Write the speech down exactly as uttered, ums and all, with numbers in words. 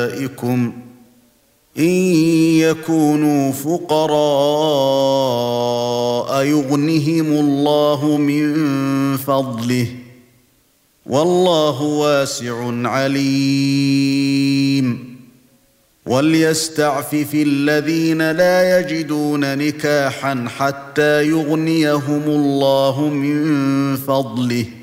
أولئكم إن يكونوا فقراء يغنهم الله من فضله والله واسع عليم وليستعفف الذين لا يجدون نكاحا حتى يغنيهم الله من فضله